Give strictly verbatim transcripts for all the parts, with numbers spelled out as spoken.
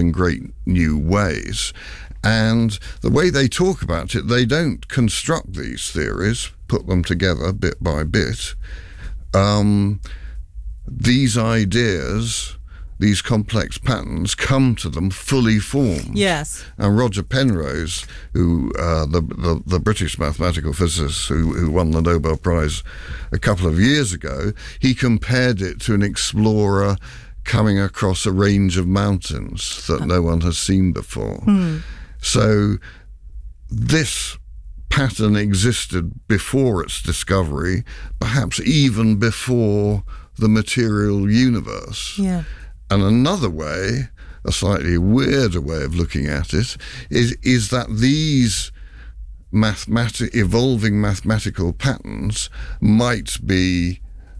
in great new ways. And the way they talk about it, they don't construct these theories, put them together bit by bit. Um, these ideas, these complex patterns, come to them fully formed. Yes. And Roger Penrose, who uh, the, the the British mathematical physicist who, who won the Nobel Prize a couple of years ago, he compared it to an explorer coming across a range of mountains that no one has seen before. Hmm. So this pattern existed before its discovery, perhaps even before the material universe. Yeah. And another way, a slightly weirder way of looking at it, is, is that these mathematic, evolving mathematical patterns might be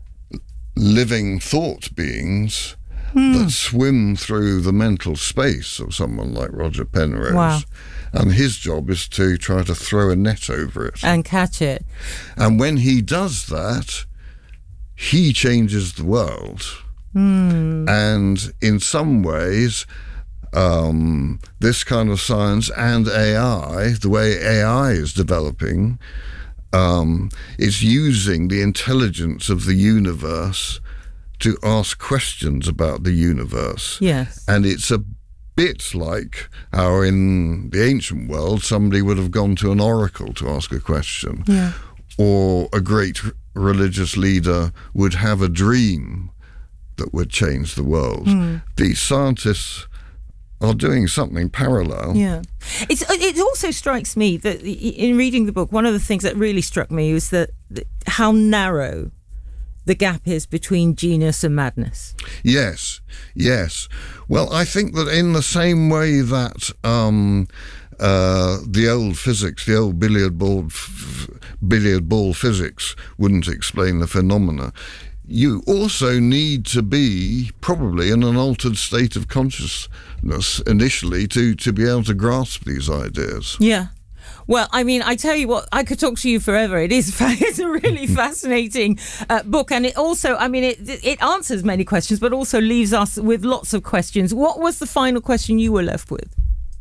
living thought beings Mm. that swim through the mental space of someone like Roger Penrose. Wow. And his job is to try to throw a net over it. And catch it. And when he does that, he changes the world. Mm. And in some ways, um, this kind of science and A I, the way A I is developing, um, is using the intelligence of the universe to ask questions about the universe. Yes. And it's a bit like how in the ancient world somebody would have gone to an oracle to ask a question. Yeah. Or a great r- religious leader would have a dream that would change the world. Mm. These scientists are doing something parallel. Yeah. It's, it also strikes me that in reading the book, one of the things that really struck me was that, that how narrow the gap is between genius and madness. Yes, yes. Well, I think that in the same way that um, uh, the old physics, the old billiard ball, f- billiard ball physics wouldn't explain the phenomena, you also need to be probably in an altered state of consciousness initially to, to be able to grasp these ideas. Yeah. Well, I mean, I tell you what, I could talk to you forever. It is it's a really fascinating uh, book. And it also, I mean, it it answers many questions, but also leaves us with lots of questions. What was the final question you were left with?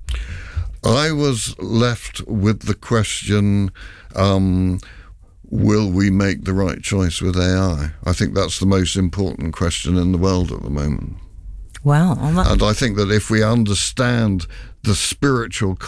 I was left with the question, um, will we make the right choice with A I? I think that's the most important question in the world at the moment. Wow. And I think that if we understand the spiritual